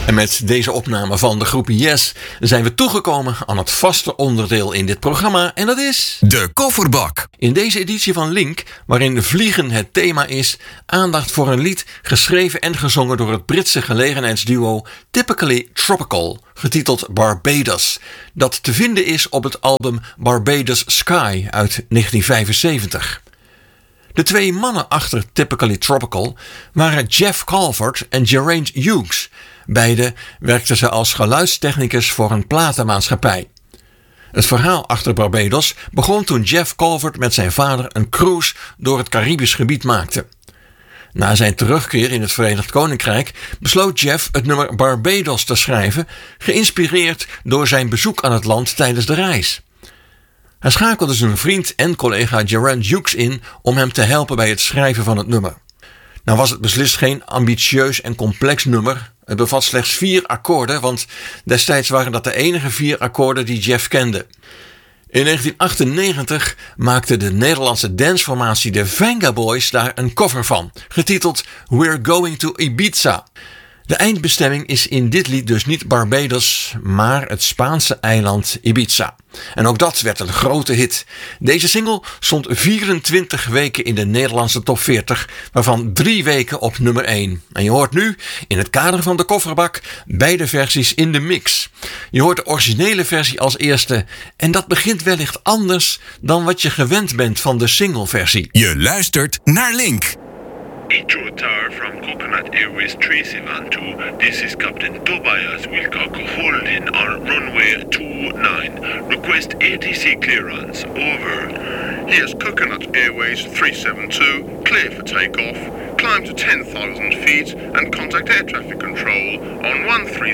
En met deze opname van de groep Yes zijn we toegekomen aan het vaste onderdeel in dit programma en dat is... De Kofferbak. In deze editie van Link, waarin vliegen het thema is, aandacht voor een lied geschreven en gezongen door het Britse gelegenheidsduo Typically Tropical, getiteld Barbados, dat te vinden is op het album Barbados Sky uit 1975. De twee mannen achter Typically Tropical waren Jeff Calvert en Geraint Hughes. Beide werkten ze als geluidstechnicus voor een platenmaatschappij. Het verhaal achter Barbados begon toen Jeff Calvert met zijn vader een cruise door het Caribisch gebied maakte. Na zijn terugkeer in het Verenigd Koninkrijk besloot Jeff het nummer Barbados te schrijven, geïnspireerd door zijn bezoek aan het land tijdens de reis. Hij schakelde zijn vriend en collega Geraint Hughes in om hem te helpen bij het schrijven van het nummer. Nou was het beslist geen ambitieus en complex nummer. Het bevat slechts 4 akkoorden, want destijds waren dat de enige 4 akkoorden die Jeff kende. In 1998 maakte de Nederlandse danceformatie de Venga Boys daar een cover van, getiteld We're Going to Ibiza. De eindbestemming is in dit lied dus niet Barbados, maar het Spaanse eiland Ibiza. En ook dat werd een grote hit. Deze single stond 24 weken in de Nederlandse top 40, waarvan 3 weken op nummer 1. En je hoort nu, in het kader van de Kofferbak, beide versies in de mix. Je hoort de originele versie als eerste en dat begint wellicht anders dan wat je gewend bent van de singleversie. Je luistert naar Link. Icho Tower from Coconut Airways 372. This is Captain Tobias Wilcock holding on runway 29. Request ATC clearance. Over. Here's Coconut Airways 372. Clear for takeoff. Climb to 10,000 feet and contact air traffic control on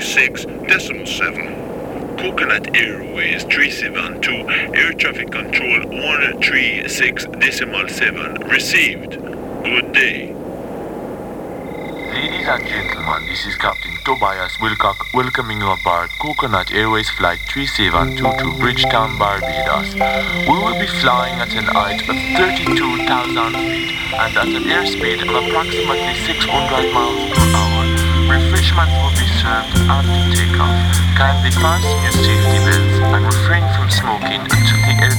136.7. Coconut Airways 372. Air traffic control 136.7. Received. Good day. Ladies and gentlemen, this is Captain Tobias Wilcock welcoming you aboard Coconut Airways Flight 372 to Bridgetown, Barbados. We will be flying at an height of 32,000 feet and at an airspeed of approximately 600 miles per hour. Refreshments will be served after takeoff. Kindly fasten your safety belts and refrain from smoking until